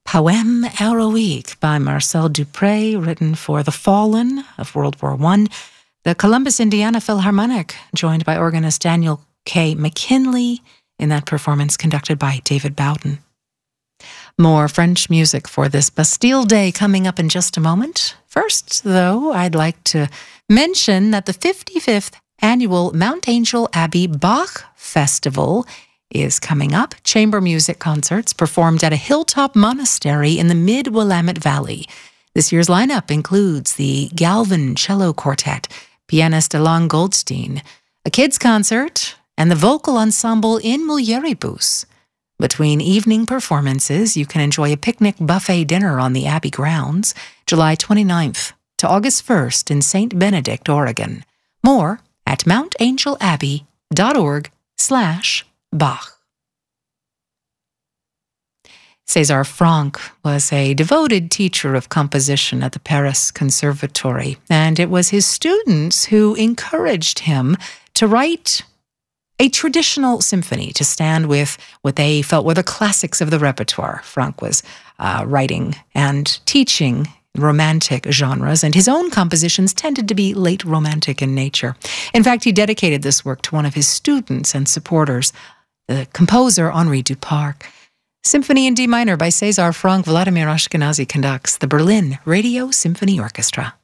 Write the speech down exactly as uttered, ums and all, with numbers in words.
Poème Héroïque by Marcel Dupré, written for the Fallen of World War One. The Columbus, Indiana Philharmonic, joined by organist Daniel K. McKinley in that performance conducted by David Bowden. More French music for this Bastille Day coming up in just a moment. First, though, I'd like to mention that the fifty-fifth annual Mount Angel Abbey Bach Festival is coming up. Chamber music concerts performed at a hilltop monastery in the mid-Willamette Valley. This year's lineup includes the Galvin Cello Quartet, pianist Alon Goldstein, a kids' concert, and the vocal ensemble in Mulieribus. Between evening performances, you can enjoy a picnic buffet dinner on the Abbey grounds, July twenty-ninth to August first in Saint Benedict, Oregon. More at mountangelabbey.org slash Bach. César Franck was a devoted teacher of composition at the Paris Conservatory, and it was his students who encouraged him to write a traditional symphony to stand with what they felt were the classics of the repertoire. Franck was uh, writing and teaching romantic genres, and his own compositions tended to be late romantic in nature. In fact, he dedicated this work to one of his students and supporters, the composer Henri Duparc. Symphony in D minor by César Franck. Vladimir Ashkenazy conducts the Berlin Radio Symphony Orchestra.